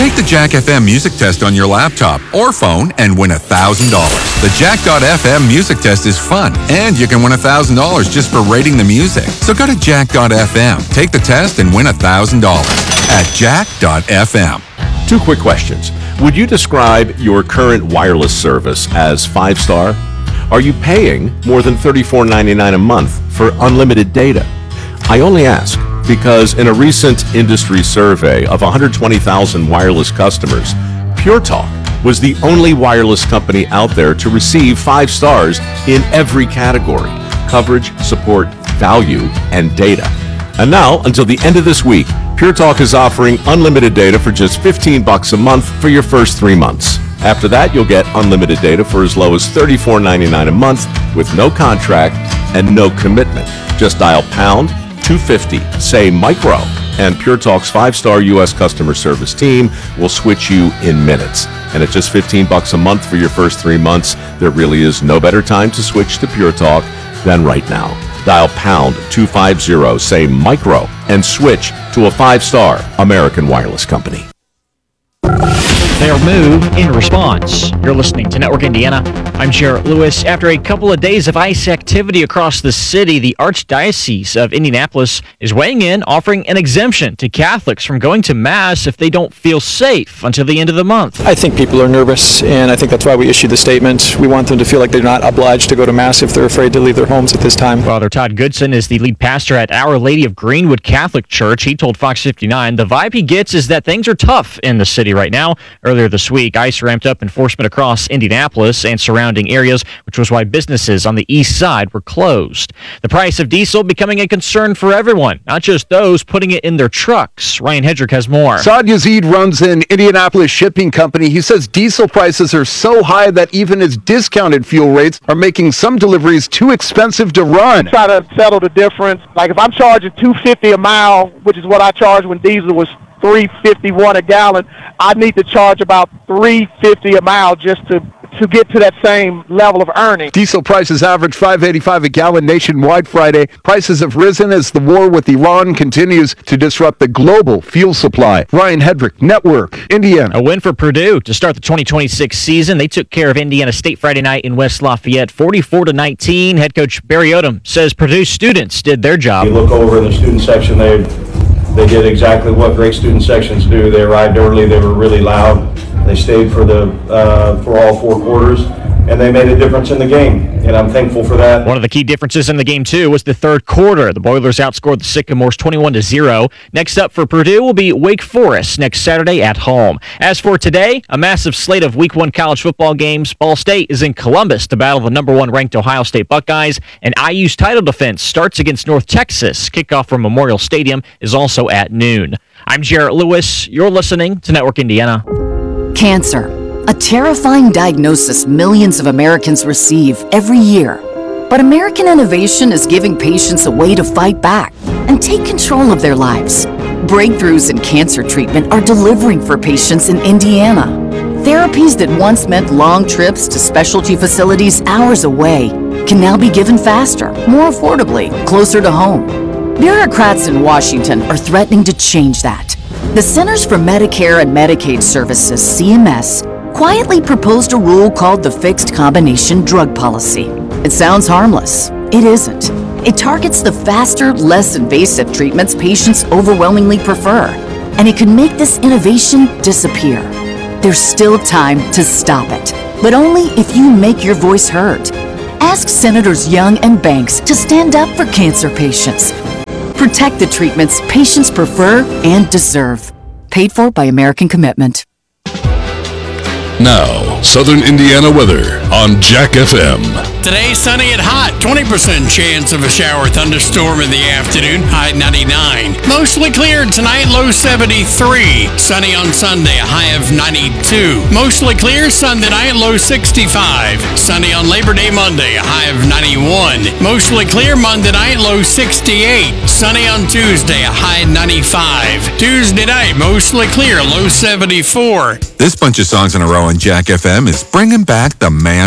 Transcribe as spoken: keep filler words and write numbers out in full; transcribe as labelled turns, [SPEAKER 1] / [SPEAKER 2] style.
[SPEAKER 1] Take the Jack F M music test on your laptop or phone and win one thousand dollars. The Jack dot F M music test is fun, and you can win one thousand dollars just for rating the music. So go to Jack dot F M, take the test, and win one thousand dollars at Jack dot F M.
[SPEAKER 2] Two quick questions. Would you describe your current wireless service as five-star? Are you paying more than thirty-four ninety-nine a month for unlimited data? I only ask because in a recent industry survey of one hundred twenty thousand wireless customers, Pure Talk was the only wireless company out there to receive five stars in every category: coverage, support, value, and data. And now, until the end of this week, Pure Talk is offering unlimited data for just fifteen bucks a month for your first three months. After that, you'll get unlimited data for as low as thirty-four ninety-nine a month with no contract and no commitment. Just dial pound two fifty, say micro, and Pure Talk's five-star U S customer service team will switch you in minutes. And at just fifteen bucks a month for your first three months, there really is no better time to switch to Pure Talk than right now. Dial pound two fifty, say micro, and switch to a five-star American wireless company.
[SPEAKER 3] They'll move in response. You're listening to Network Indiana. I'm Jarrett Lewis. After a couple of days of ICE activity across the city, the Archdiocese of Indianapolis is weighing in, offering an exemption to Catholics from going to Mass if they don't feel safe until the end of the month.
[SPEAKER 4] I think people are nervous, and I think that's why we issued the statement. We want them to feel like they're not obliged to go to Mass if they're afraid to leave their homes at this time.
[SPEAKER 3] Father Todd Goodson is the lead pastor at Our Lady of Greenwood Catholic Church. He told Fox fifty-nine the vibe he gets is that things are tough in the city right now. Earlier this week, ICE ramped up enforcement across Indianapolis and surrounding areas, which was why businesses on the east side were closed. The price of diesel becoming a concern for everyone, not just those putting it in their trucks. Ryan Hedrick has more.
[SPEAKER 5] Saad Yazid runs an Indianapolis shipping company. He says diesel prices are so high that even his discounted fuel rates are making some deliveries too expensive to run.
[SPEAKER 6] Try to settle the difference. Like if I'm charging two fifty a mile, which is what I charged when diesel was three fifty-one a gallon, I need to charge about three fifty a mile just to to get to that same level of earning.
[SPEAKER 5] Diesel prices averaged five eighty-five a gallon nationwide Friday. Prices have risen as the war with Iran continues to disrupt the global fuel supply. Ryan Hedrick, Network, Indiana.
[SPEAKER 3] A win for Purdue to start the twenty twenty-six season. They took care of Indiana State Friday night in West Lafayette, forty-four to nineteen. Head coach Barry Odom says Purdue students did their job.
[SPEAKER 7] You look over in the student section, they They did exactly what great student sections do. They arrived early. They were really loud. They stayed for the uh, for all four quarters, and they made a difference in the game, and I'm thankful for that.
[SPEAKER 3] One of the key differences in the game, too, was the third quarter. The Boilers outscored the Sycamores twenty-one to zero. Next up for Purdue will be Wake Forest next Saturday at home. As for today, a massive slate of Week one college football games. Ball State is in Columbus to battle the number one ranked Ohio State Buckeyes, and I U's title defense starts against North Texas. Kickoff from Memorial Stadium is also at noon. I'm Jarrett Lewis. You're listening to Network Indiana.
[SPEAKER 8] Cancer, a terrifying diagnosis millions of Americans receive every year. But American innovation is giving patients a way to fight back and take control of their lives. Breakthroughs in cancer treatment are delivering for patients in Indiana. Therapies that once meant long trips to specialty facilities hours away can now be given faster, more affordably, closer to home. Bureaucrats in Washington are threatening to change that. The Centers for Medicare and Medicaid Services, C M S, quietly proposed a rule called the Fixed Combination Drug Policy. It sounds harmless. It isn't. It targets the faster, less invasive treatments patients overwhelmingly prefer, and it could make this innovation disappear. There's still time to stop it, but only if you make your voice heard. Ask Senators Young and Banks to stand up for cancer patients. Protect the treatments patients prefer and deserve. Paid for by American Commitment.
[SPEAKER 9] Now, Southern Indiana weather on Jack F M.
[SPEAKER 10] Today, sunny and hot. twenty percent chance of a shower thunderstorm in the afternoon. High ninety-nine. Mostly clear tonight. Low seventy-three. Sunny on Sunday. A high of ninety-two. Mostly clear Sunday night. Low sixty-five. Sunny on Labor Day Monday. A high of ninety-one. Mostly clear Monday night. Low sixty-eight. Sunny on Tuesday. A high ninety-five. Tuesday night. Mostly clear. Low seventy-four.
[SPEAKER 1] This bunch of songs in a row on Jack F M is bringing back the man